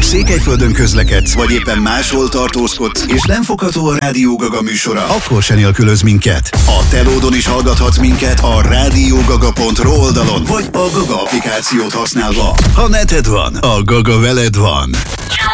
Székelyföldön közlekedsz, vagy éppen máshol tartózkodsz, és nem fogható a Rádió Gaga műsora, akkor se nélkülözz minket. A Telódon is hallgathatsz minket a radiogaga.ro oldalon, vagy a Gaga applikációt használva. Ha neted van, a Gaga veled van.